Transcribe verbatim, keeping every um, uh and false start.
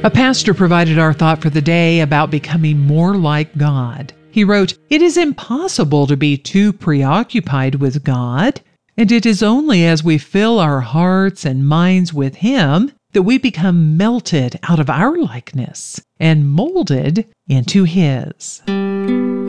A pastor provided our thought for the day about becoming more like God. He wrote, "It is impossible to be too preoccupied with God, and it is only as we fill our hearts and minds with Him that we become melted out of our likeness and molded into His."